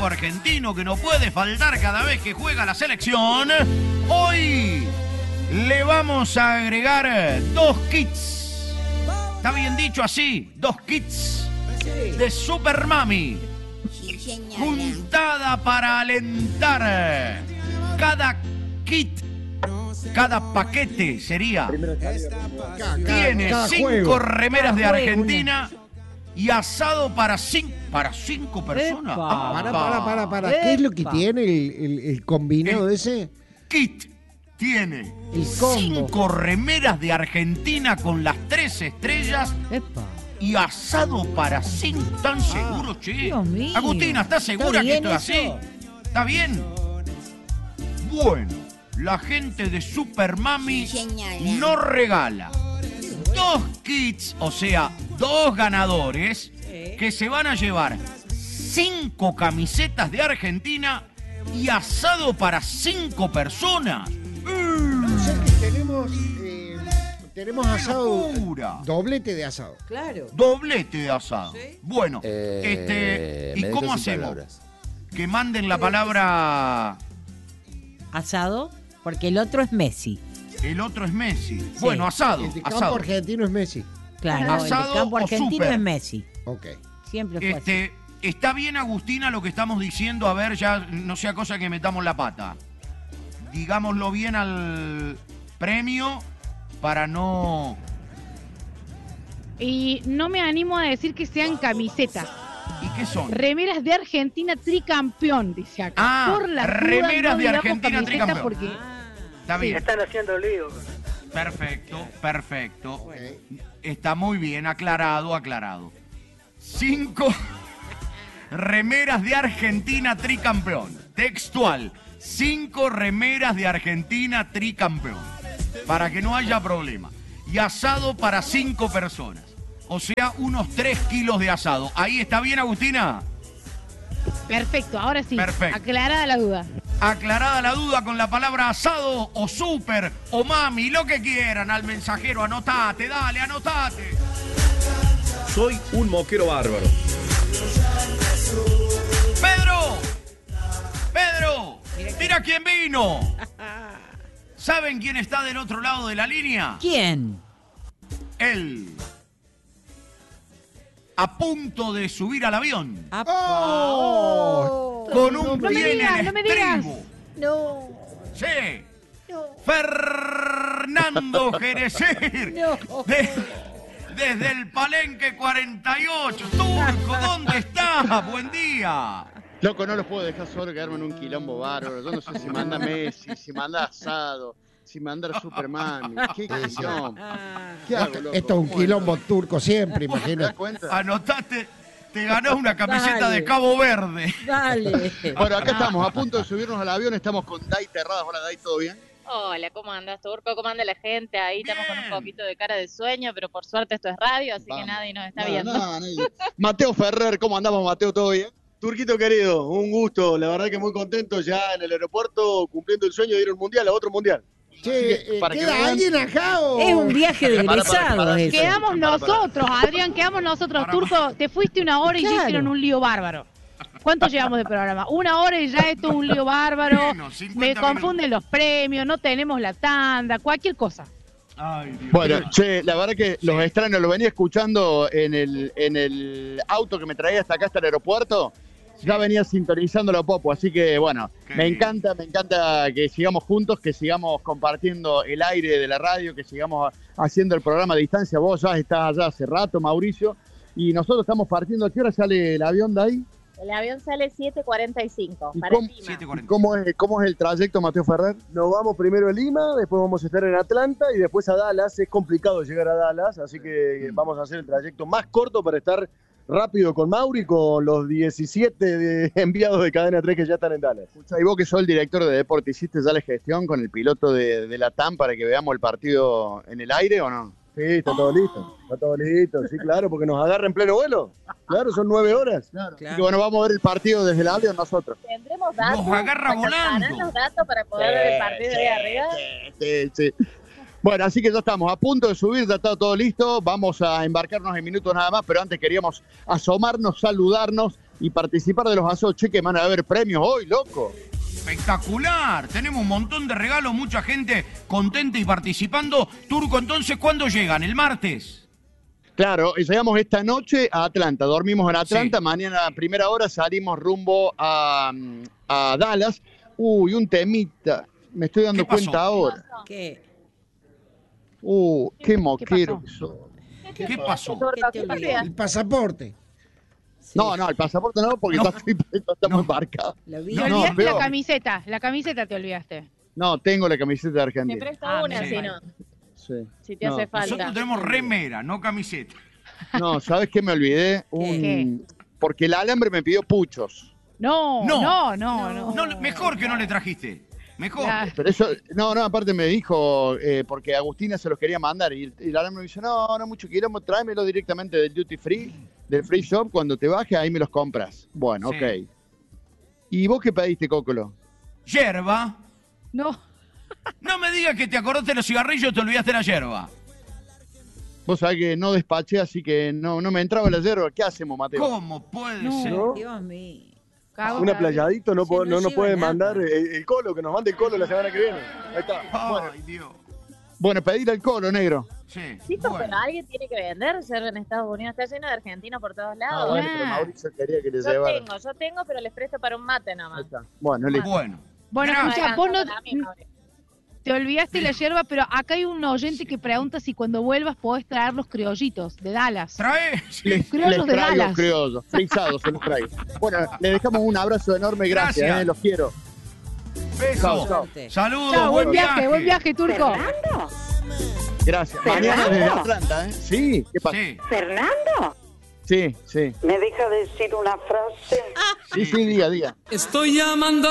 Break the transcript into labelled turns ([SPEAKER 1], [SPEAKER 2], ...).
[SPEAKER 1] equipo argentino que no puede faltar cada vez que juega la selección, hoy le vamos a agregar 2 kits. ¿Está bien dicho así? 2 kits de Super Mami. Juntada para alentar. Cada kit, cada paquete sería, tiene
[SPEAKER 2] cada
[SPEAKER 1] 5
[SPEAKER 2] juego.
[SPEAKER 1] remeras de
[SPEAKER 3] Cada juego,
[SPEAKER 1] Argentina y asado para 5 personas.
[SPEAKER 3] Epa.
[SPEAKER 2] Para. ¿Qué es lo que tiene el combinado
[SPEAKER 1] El-
[SPEAKER 2] ese?
[SPEAKER 1] Kit tiene
[SPEAKER 2] El combo.
[SPEAKER 1] 5 remeras de Argentina con las 3 estrellas
[SPEAKER 3] Epa.
[SPEAKER 1] y asado para 5. ¿Están seguros, che?
[SPEAKER 3] Dios mío.
[SPEAKER 1] Agustina, ¿estás segura que
[SPEAKER 3] bien
[SPEAKER 1] esto es
[SPEAKER 3] eso?
[SPEAKER 1] así? ¿Está bien? Bueno, la gente de Super Mami nos regala 2 kits, o sea, 2 ganadores que se van a llevar 5 camisetas de Argentina y asado para 5 personas.
[SPEAKER 2] O sea que tenemos asado,
[SPEAKER 1] Locura.
[SPEAKER 2] doblete de asado.
[SPEAKER 3] Claro.
[SPEAKER 1] Doblete de asado.
[SPEAKER 3] Sí.
[SPEAKER 1] Bueno, ¿y
[SPEAKER 4] me
[SPEAKER 1] cómo
[SPEAKER 4] dejo sin
[SPEAKER 1] hacemos?
[SPEAKER 4] palabras.
[SPEAKER 1] Que manden la palabra.
[SPEAKER 3] Asado, porque el otro es Messi.
[SPEAKER 1] El otro es Messi. Bueno, asado.
[SPEAKER 2] El de campo
[SPEAKER 1] asado.
[SPEAKER 2] argentino es Messi.
[SPEAKER 3] Claro,
[SPEAKER 1] ¿Asado
[SPEAKER 3] el de campo
[SPEAKER 1] o
[SPEAKER 3] argentino
[SPEAKER 1] súper?
[SPEAKER 3] es Messi.
[SPEAKER 2] Ok.
[SPEAKER 3] Siempre fue así.
[SPEAKER 1] Está bien, Agustina, lo que estamos diciendo. A ver, ya no sea cosa que metamos la pata. Digámoslo bien al premio para no.
[SPEAKER 5] Y no me animo a decir que sean camisetas.
[SPEAKER 1] ¿Y qué son?
[SPEAKER 5] Remeras de Argentina tricampeón, dice acá.
[SPEAKER 1] Ah,
[SPEAKER 5] Por la duda,
[SPEAKER 1] remeras
[SPEAKER 5] no
[SPEAKER 1] de
[SPEAKER 5] digamos
[SPEAKER 1] Argentina
[SPEAKER 5] camiseta
[SPEAKER 1] tricampeón.
[SPEAKER 5] Porque
[SPEAKER 1] Está bien.
[SPEAKER 6] Están haciendo lío.
[SPEAKER 1] Perfecto. Está muy bien, aclarado. 5 remeras de Argentina tricampeón. Textual. 5 remeras de Argentina tricampeón. Para que no haya problema. Y asado para 5 personas. O sea, unos 3 kilos de asado. ¿Ahí está bien, Agustina?
[SPEAKER 5] perfecto, ahora sí.
[SPEAKER 1] Perfecto.
[SPEAKER 5] Aclarada la duda.
[SPEAKER 1] Aclarada la duda con la palabra asado o súper o mami, lo que quieran al mensajero. Anotate, dale, anotate.
[SPEAKER 7] Soy un moquero bárbaro.
[SPEAKER 1] Pedro, mira quién vino. ¿Saben quién está del otro lado de la línea?
[SPEAKER 3] ¿Quién?
[SPEAKER 1] Él. A punto de subir al avión.
[SPEAKER 2] ¡Oh!
[SPEAKER 1] Con un
[SPEAKER 5] No me
[SPEAKER 1] pie en
[SPEAKER 5] digas,
[SPEAKER 1] el
[SPEAKER 5] no me digas.
[SPEAKER 1] estribo.
[SPEAKER 3] No.
[SPEAKER 1] Sí. Fernando Jerezir.
[SPEAKER 3] No.
[SPEAKER 1] Desde el Palenque 48. Turco, ¿dónde estás? Buen día.
[SPEAKER 8] Loco, no los puedo dejar solo, quedarme en un quilombo bárbaro. Yo no sé si manda Messi, si manda asado, si manda Superman. ¿Qué quilombo? ¿Qué hago, loco?
[SPEAKER 2] Esto es un quilombo turco siempre,
[SPEAKER 8] ¿Te das
[SPEAKER 2] imagínate.
[SPEAKER 8] cuenta?
[SPEAKER 1] Anotaste, te ganás una camiseta
[SPEAKER 3] Dale.
[SPEAKER 1] de Cabo Verde.
[SPEAKER 3] Dale.
[SPEAKER 8] Bueno, acá estamos, a punto de subirnos al avión. Estamos con Dai Terradas. Hola, Dai, ¿todo bien?
[SPEAKER 9] Hola, ¿cómo andas, Turco? ¿Cómo anda la gente? Ahí estamos con un
[SPEAKER 1] Bien.
[SPEAKER 9] poquito de cara de sueño, pero por suerte esto es radio, así que
[SPEAKER 8] Vamos.
[SPEAKER 9] nadie nos está
[SPEAKER 8] Nada,
[SPEAKER 9] viendo.
[SPEAKER 8] nadie. Mateo Ferrer, ¿cómo andamos, Mateo? ¿Todo bien? Turquito querido, un gusto. La verdad que muy contento ya en el aeropuerto, cumpliendo el sueño de ir al mundial, a otro mundial.
[SPEAKER 2] Che,
[SPEAKER 8] Para que
[SPEAKER 2] ¿queda
[SPEAKER 8] vean-
[SPEAKER 2] alguien acá o...?
[SPEAKER 3] Es un viaje de
[SPEAKER 8] Para,
[SPEAKER 3] egresados eso.
[SPEAKER 5] Quedamos nosotros, Adrián, quedamos nosotros. Turco, te fuiste una hora y ya
[SPEAKER 3] Claro.
[SPEAKER 5] hicieron un lío bárbaro. ¿Cuánto llevamos de programa? 1 hora y ya esto es un lío bárbaro.
[SPEAKER 1] Menos, 50
[SPEAKER 5] Me
[SPEAKER 1] minutos.
[SPEAKER 5] confunden los premios, no tenemos la tanda, cualquier cosa.
[SPEAKER 1] Ay, Dios.
[SPEAKER 8] Bueno, che, la verdad que los extraño, los venía escuchando en el auto que me traía hasta acá, hasta el aeropuerto. Ya venía sintonizando la Popo, así que bueno,
[SPEAKER 1] Qué
[SPEAKER 8] me
[SPEAKER 1] bien.
[SPEAKER 8] encanta que sigamos juntos, que sigamos compartiendo el aire de la radio, que sigamos haciendo el programa a distancia. Vos ya estás allá hace rato, Mauricio, y nosotros estamos partiendo. ¿A qué hora sale el avión de ahí?
[SPEAKER 9] El avión sale 7:45
[SPEAKER 8] ¿Y
[SPEAKER 9] para
[SPEAKER 8] cómo-
[SPEAKER 9] Lima.
[SPEAKER 1] 7:40.
[SPEAKER 8] ¿Cómo es el trayecto, Mateo Ferrer?
[SPEAKER 10] Nos vamos primero a Lima, después vamos a estar en Atlanta y después a Dallas. Es complicado llegar a Dallas, así que vamos a hacer el trayecto más corto para estar rápido con Mauri, con los 17 enviados de Cadena 3 que ya están en Dallas.
[SPEAKER 8] Escuchá, y vos que sos el director de deporte, ¿hiciste ya la gestión con el piloto de la TAM para que veamos el partido en el aire o no?
[SPEAKER 10] Sí, está todo listo. Está todo listo, sí, claro, porque nos agarra en pleno vuelo. Claro, son 9 horas.
[SPEAKER 8] Así que bueno, vamos a ver el partido desde el avión nosotros.
[SPEAKER 9] ¿Tendremos datos?
[SPEAKER 1] Nos agarra volando.
[SPEAKER 9] ¿Alcanzarán los datos para poder ver el partido de ahí arriba?
[SPEAKER 8] Sí. Bueno, así que ya estamos a punto de subir, ya está todo listo. Vamos a embarcarnos en minutos nada más, pero antes queríamos asomarnos, saludarnos y participar de los asados. Che, que van a haber premios hoy, loco.
[SPEAKER 1] Espectacular, tenemos un montón de regalos, mucha gente contenta y participando. Turco, entonces, ¿cuándo llegan? ¿El martes?
[SPEAKER 8] Claro, llegamos esta noche a Atlanta, dormimos en Atlanta,
[SPEAKER 1] Sí.
[SPEAKER 8] mañana a primera hora salimos rumbo a Dallas. Uy, un temita, me estoy dando
[SPEAKER 1] ¿Qué pasó?
[SPEAKER 8] cuenta ahora.
[SPEAKER 3] ¿Qué?
[SPEAKER 8] Qué moquero
[SPEAKER 5] pasó?
[SPEAKER 8] que sos.
[SPEAKER 1] ¿Qué pasó?
[SPEAKER 9] Turco,
[SPEAKER 3] ¿Qué te
[SPEAKER 9] ¿qué
[SPEAKER 3] olvidaste?
[SPEAKER 9] pasó?
[SPEAKER 2] El pasaporte.
[SPEAKER 3] Sí.
[SPEAKER 8] No, el pasaporte no, porque
[SPEAKER 1] No.
[SPEAKER 8] está muy marcado.
[SPEAKER 3] Lo vi.
[SPEAKER 5] Te
[SPEAKER 8] No,
[SPEAKER 5] olvidaste
[SPEAKER 8] peor.
[SPEAKER 5] la camiseta te olvidaste.
[SPEAKER 8] No, tengo la camiseta de
[SPEAKER 9] Te
[SPEAKER 8] Argentina.
[SPEAKER 9] presto
[SPEAKER 5] Ah,
[SPEAKER 9] una,
[SPEAKER 5] sí.
[SPEAKER 9] si no.
[SPEAKER 8] Sí.
[SPEAKER 9] Si te
[SPEAKER 8] No.
[SPEAKER 9] hace falta.
[SPEAKER 1] Nosotros tenemos remera, no camiseta.
[SPEAKER 8] No, ¿sabes qué me olvidé?
[SPEAKER 5] ¿Qué?
[SPEAKER 8] Porque el alambre me pidió puchos.
[SPEAKER 5] No,
[SPEAKER 1] No.
[SPEAKER 5] no, no, no.
[SPEAKER 1] No, mejor que no le trajiste. Mejor.
[SPEAKER 5] Ya.
[SPEAKER 8] Pero eso, no, aparte me dijo, porque Agustina se los quería mandar y el alambre me dice, no mucho quilombo, tráemelo directamente del duty free, del free shop, cuando te bajes ahí me los compras. Bueno,
[SPEAKER 1] Sí.
[SPEAKER 8] ok. ¿Y vos qué pediste, Cócolo?
[SPEAKER 1] Yerba.
[SPEAKER 5] No.
[SPEAKER 1] No me digas que te acordaste de los cigarrillos y te olvidaste la yerba.
[SPEAKER 8] Vos sabés que no despaché, así que no me entraba la yerba. ¿Qué hacemos, Mateo?
[SPEAKER 1] ¿Cómo puede
[SPEAKER 5] No.
[SPEAKER 1] ser?
[SPEAKER 10] ¿No?
[SPEAKER 3] Dios mío.
[SPEAKER 5] Cago
[SPEAKER 10] Una
[SPEAKER 5] en la-
[SPEAKER 10] playadito no,
[SPEAKER 3] Sí, no
[SPEAKER 10] nos
[SPEAKER 3] lleva
[SPEAKER 10] puede
[SPEAKER 3] nada.
[SPEAKER 10] mandar el Colo, que nos mande el Colo la semana que viene. Ahí está.
[SPEAKER 1] Ay, Dios.
[SPEAKER 8] Bueno, pedir el Colo, negro.
[SPEAKER 1] Sí.
[SPEAKER 9] Chicos,
[SPEAKER 1] Bueno.
[SPEAKER 9] pero alguien tiene que vender, ser en Estados Unidos. Está lleno de argentinos por todos
[SPEAKER 8] Ah,
[SPEAKER 9] lados.
[SPEAKER 8] bueno, pero Mauricio quería que le llevara.
[SPEAKER 9] Yo tengo, pero les presto para un mate
[SPEAKER 8] Ahí
[SPEAKER 9] nomás.
[SPEAKER 8] está. Bueno, listo.
[SPEAKER 1] Bueno.
[SPEAKER 5] Bueno,
[SPEAKER 1] Gracias.
[SPEAKER 5] escucha, vos no
[SPEAKER 9] Para mí, Mauri.
[SPEAKER 5] te olvidaste la yerba, pero acá hay un oyente que pregunta si cuando vuelvas podés traer los criollitos de Dallas.
[SPEAKER 1] Trae. Sí.
[SPEAKER 8] Les
[SPEAKER 5] Criollos de
[SPEAKER 8] traigo
[SPEAKER 5] Dallas.
[SPEAKER 8] criollos, frisados se los traigo. Bueno, les dejamos un abrazo enorme, gracias,
[SPEAKER 1] Gracias.
[SPEAKER 8] los quiero.
[SPEAKER 1] Beso.
[SPEAKER 3] Suerte.
[SPEAKER 1] Saludos.
[SPEAKER 5] Chao, buen viaje, Turco.
[SPEAKER 8] Gracias. Mañana desde Atlanta, ¿eh? Sí, ¿qué pasa?
[SPEAKER 1] Sí.
[SPEAKER 4] Fernando,
[SPEAKER 8] Sí.
[SPEAKER 4] ¿me deja decir una frase?
[SPEAKER 8] Sí, diga.
[SPEAKER 6] Estoy llamando